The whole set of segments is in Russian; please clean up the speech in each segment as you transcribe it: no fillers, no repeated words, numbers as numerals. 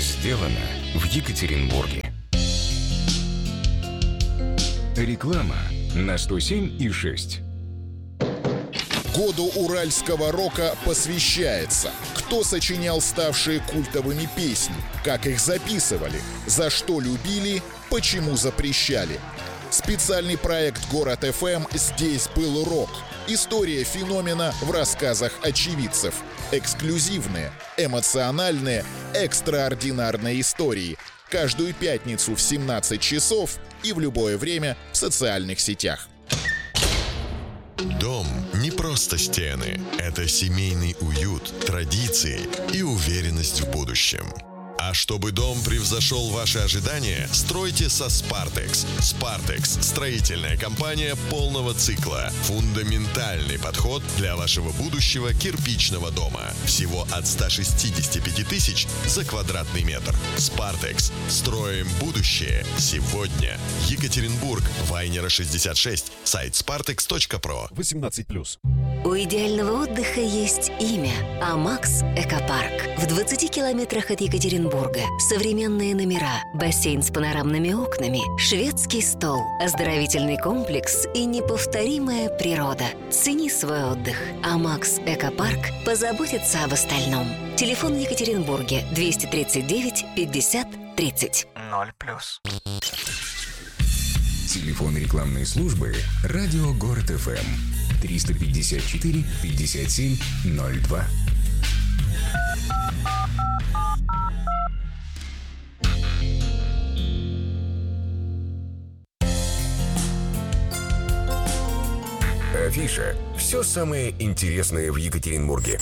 Сделано в Екатеринбурге. Реклама на 107,6. Году уральского рока посвящается. Кто сочинял ставшие культовыми песни, как их записывали, за что любили, почему запрещали. Специальный проект «Город ФМ» «Здесь был рок». История феномена в рассказах очевидцев. Эксклюзивные, эмоциональные, экстраординарные истории. Каждую пятницу в 17 часов и в любое время в социальных сетях. Дом не просто стены. Это семейный уют, традиции и уверенность в будущем. А чтобы дом превзошел ваши ожидания, стройте со Spartex. Spartex – строительная компания полного цикла. Фундаментальный подход для вашего будущего кирпичного дома. Всего от 165 тысяч за квадратный метр. Spartex. Строим будущее сегодня. Екатеринбург. Вайнера 66. Сайт spartex.pro. 18+. У идеального отдыха есть имя – Амакс Экопарк. В 20 километрах от Екатеринбурга. Современные номера, бассейн с панорамными окнами, шведский стол, оздоровительный комплекс и неповторимая природа. Цени свой отдых. Амакс Экопарк позаботится об остальном. Телефон в Екатеринбурге 239 50 30. 0+. Телефон рекламной службы «Радио Город ФМ» 354 57 02. Афиша. Все самое интересное в Екатеринбурге.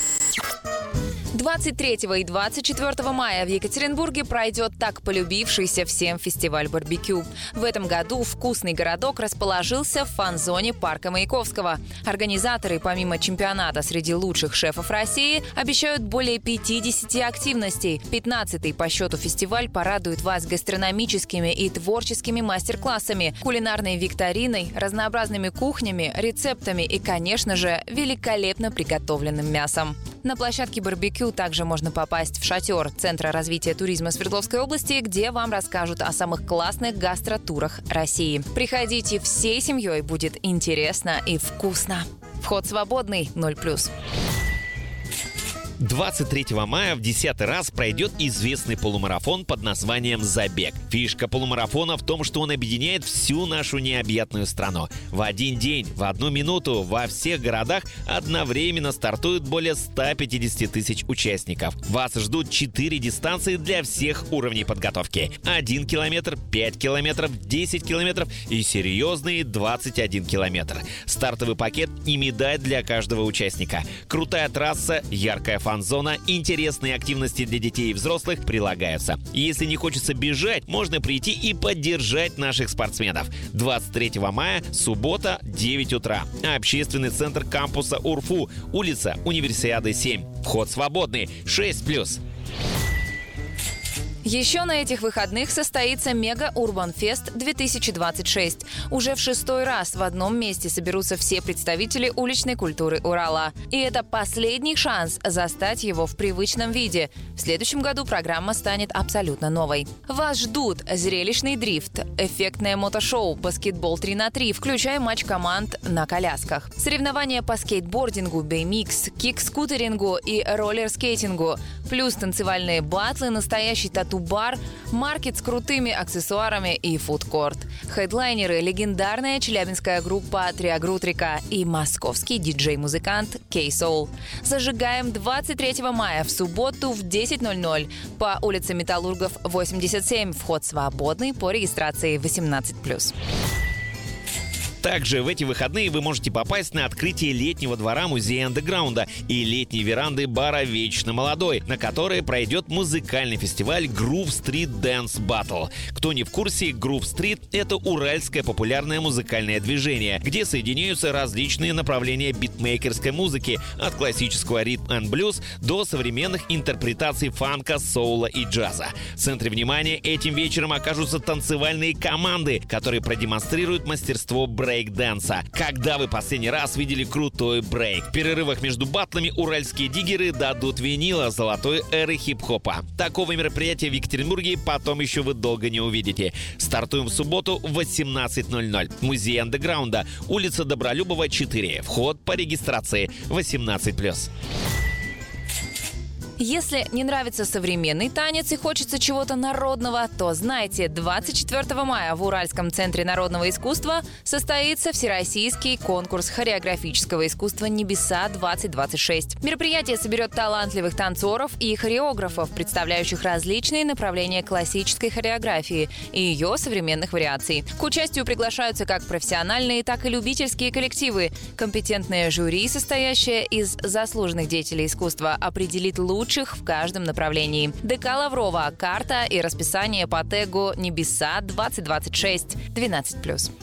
23 и 24 мая в Екатеринбурге пройдет так полюбившийся всем фестиваль барбекю. В этом году «Вкусный городок» расположился в фан-зоне парка Маяковского. Организаторы, помимо чемпионата среди лучших шефов России, обещают более 50 активностей. 15-й по счету фестиваль порадует вас гастрономическими и творческими мастер-классами, кулинарной викториной, разнообразными кухнями, рецептами и, конечно же, великолепно приготовленным мясом. На площадке барбекю также можно попасть в шатер Центра развития туризма Свердловской области, где вам расскажут о самых классных гастротурах России. Приходите всей семьей, будет интересно и вкусно. Вход свободный, 0+. 23 мая в 10-й раз пройдет известный полумарафон под названием «Забег». Фишка полумарафона в том, что он объединяет всю нашу необъятную страну. В один день, в одну минуту во всех городах одновременно стартуют более 150 тысяч участников. Вас ждут 4 дистанции для всех уровней подготовки. 1 километр, 5 километров, 10 километров и серьезные 21 километр. Стартовый пакет и медаль для каждого участника. Крутая трасса, яркая фан-зона, интересные активности для детей и взрослых прилагаются. Если не хочется бежать, можно прийти и поддержать наших спортсменов. 23 мая, суббота, 9 утра. Общественный центр кампуса УРФУ, улица Универсиады 7. Вход свободный, 6+. Еще на этих выходных состоится Мега Урбан Фест 2026. Уже в 6-й раз в одном месте соберутся все представители уличной культуры Урала. И это последний шанс застать его в привычном виде. В следующем году программа станет абсолютно новой. Вас ждут зрелищный дрифт, эффектное мотошоу, баскетбол 3х3, включая матч команд на колясках, соревнования по скейтбордингу, BMX, кик-скутерингу и роллер-скейтингу, плюс танцевальные батлы, настоящий тату-бар, маркет с крутыми аксессуарами и фудкорт. Хедлайнеры – легендарная челябинская группа Триагрутрика и московский диджей-музыкант K-Soul. Зажигаем 23 мая в субботу в 10:00 по улице Металлургов, 87. Вход свободный, по регистрации 18+. Также в эти выходные вы можете попасть на открытие летнего двора музея андеграунда и летней веранды бара «Вечно молодой», на которой пройдет музыкальный фестиваль Groove Street Dance Battle. Кто не в курсе, Groove Street — это уральское популярное музыкальное движение, где соединяются различные направления битмейкерской музыки, от классического ритм-энд-блюз до современных интерпретаций фанка, соула и джаза. В центре внимания этим вечером окажутся танцевальные команды, которые продемонстрируют мастерство брейк брейк-дэнса. Когда вы последний раз видели крутой брейк? В перерывах между баттлами уральские диггеры дадут винила золотой эры хип-хопа. Такого мероприятия в Екатеринбурге потом еще вы долго не увидите. Стартуем в субботу в 18:00. Музей андеграунда, улица Добролюбова, 4. Вход по регистрации 18+. Если не нравится современный танец и хочется чего-то народного, то знайте, 24 мая в Уральском центре народного искусства состоится Всероссийский конкурс хореографического искусства «Небеса-2026». Мероприятие соберет талантливых танцоров и хореографов, представляющих различные направления классической хореографии и ее современных вариаций. К участию приглашаются как профессиональные, так и любительские коллективы. Компетентное жюри, состоящее из заслуженных деятелей искусства, определит лучших в каждом направлении. ДК Лаврова. Карта и расписание по тегу «Небеса-2026» 12+.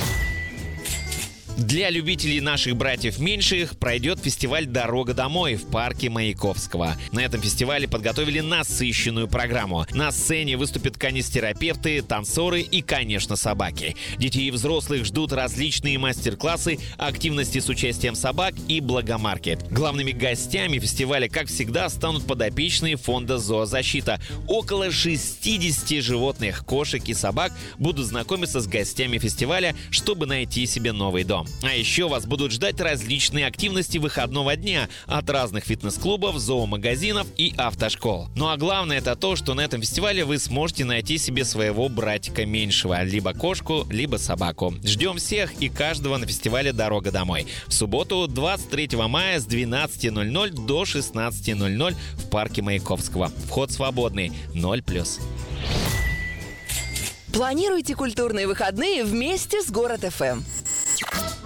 Для любителей наших братьев меньших пройдет фестиваль «Дорога домой» в парке Маяковского. На этом фестивале подготовили насыщенную программу. На сцене выступят канистерапевты, танцоры и, конечно, собаки. Детей и взрослых ждут различные мастер-классы, активности с участием собак и благомаркет. Главными гостями фестиваля, как всегда, станут подопечные фонда «Зоозащита». Около 60 животных, кошек и собак будут знакомиться с гостями фестиваля, чтобы найти себе новый дом. А еще вас будут ждать различные активности выходного дня от разных фитнес-клубов, зоомагазинов и автошкол. Ну а главное это то, что на этом фестивале вы сможете найти себе своего братика меньшего, либо кошку, либо собаку. Ждем всех и каждого на фестивале «Дорога домой» в субботу 23 мая с 12:00 до 16:00 в парке Маяковского. Вход свободный, 0+. Планируйте культурные выходные вместе с Город ФМ.